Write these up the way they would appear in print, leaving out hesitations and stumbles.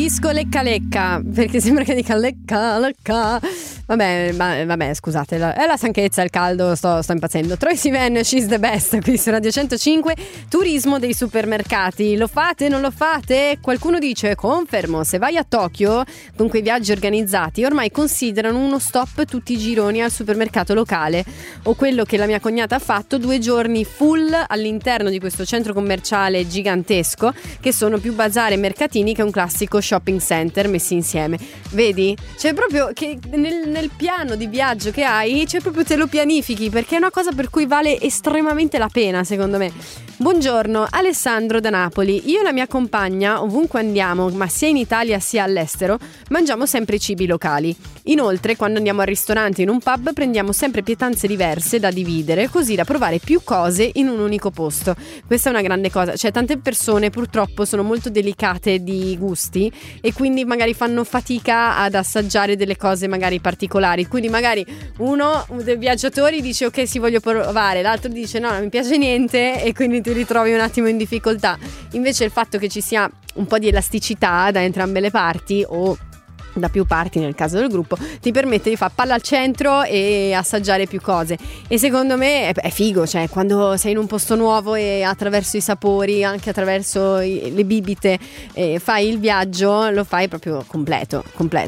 disco lecca lecca, perché sembra che dica lecca lecca. Vabbè, scusate, è la stanchezza, il caldo, sto impazzendo. Troye Sivan, She's the Best, qui su Radio 105. Turismo dei supermercati, lo fate, non lo fate? Qualcuno dice confermo, se vai a Tokyo con quei viaggi organizzati ormai considerano uno stop tutti i gironi al supermercato locale, o quello che la mia cognata ha fatto, 2 giorni full all'interno di questo centro commerciale gigantesco, che sono più bazar e mercatini che un classico shopping center messi insieme. Vedi? C'è proprio che nel piano di viaggio che hai, c'è proprio, te lo pianifichi, perché è una cosa per cui vale estremamente la pena, secondo me. Buongiorno, Alessandro da Napoli. Io e la mia compagna, ovunque andiamo, ma sia in Italia sia all'estero, mangiamo sempre i cibi locali. Inoltre, quando andiamo al ristorante o in un pub, prendiamo sempre pietanze diverse da dividere, così da provare più cose in un unico posto. Questa è una grande cosa, cioè tante persone purtroppo sono molto delicate di gusti e quindi magari fanno fatica ad assaggiare delle cose magari particolari, quindi magari uno dei viaggiatori dice ok, sì, voglio provare, l'altro dice no, non mi piace niente, e quindi ti ritrovi un attimo in difficoltà. Invece il fatto che ci sia un po' di elasticità da entrambe le parti, o da più parti nel caso del gruppo, ti permette di fare palla al centro e assaggiare più cose. E secondo me è figo, cioè quando sei in un posto nuovo e attraverso i sapori, anche attraverso le bibite, fai il viaggio, lo fai proprio completo.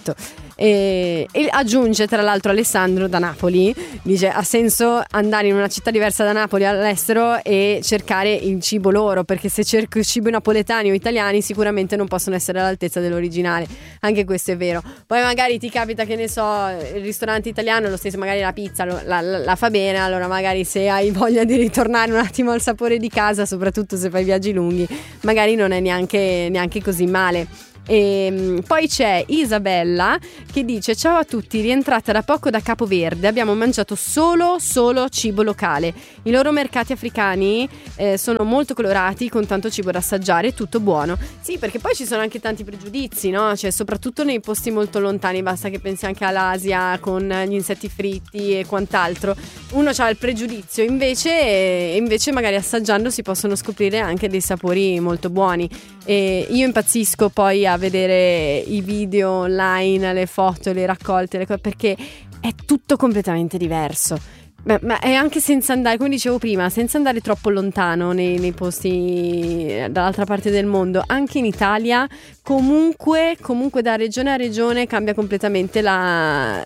E aggiunge tra l'altro Alessandro da Napoli, dice ha senso andare in una città diversa da Napoli all'estero e cercare il cibo loro, perché se cerco il cibo napoletani o italiani sicuramente non possono essere all'altezza dell'originale. Anche questo è vero. Poi magari ti capita che ne so, il ristorante italiano lo stesso, magari la pizza la fa bene, allora magari se hai voglia di ritornare un attimo al sapore di casa, soprattutto se fai viaggi lunghi, magari non è neanche così male. E poi c'è Isabella che dice ciao a tutti, rientrata da poco da Capoverde, abbiamo mangiato solo cibo locale. I loro mercati africani sono molto colorati, con tanto cibo da assaggiare, tutto buono. Sì, perché poi ci sono anche tanti pregiudizi, no? Cioè soprattutto nei posti molto lontani, basta che pensi anche all'Asia con gli insetti fritti e quant'altro. Uno ha il pregiudizio, invece magari assaggiando si possono scoprire anche dei sapori molto buoni. E io impazzisco poi a vedere i video online, le foto, le raccolte, perché è tutto completamente diverso. Ma è anche senza andare, come dicevo prima, senza andare troppo lontano nei posti dall'altra parte del mondo, anche in Italia comunque da regione a regione cambia completamente la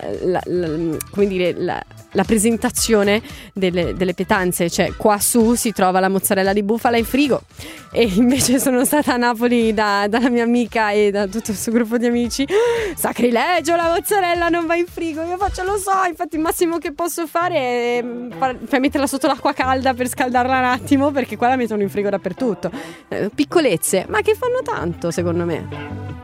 presentazione delle pietanze. Cioè qua su si trova la mozzarella di bufala in frigo, e invece sono stata a Napoli dalla mia amica e da tutto il suo gruppo di amici, sacrilegio, la mozzarella non va in frigo. Io faccio, lo so, infatti il massimo che posso fare è metterla sotto l'acqua calda per scaldarla un attimo, perché qua la mettono in frigo dappertutto. Piccolezze, ma che fanno tanto secondo me.